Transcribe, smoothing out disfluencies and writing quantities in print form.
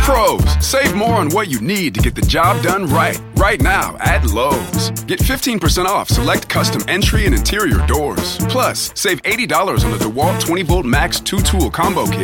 Pros, save more on what you need to get the job done right. Right now at Lowe's. Get 15% off select custom entry and interior doors. Plus, save $80 on the DeWalt 20-volt Max 2-tool combo kit.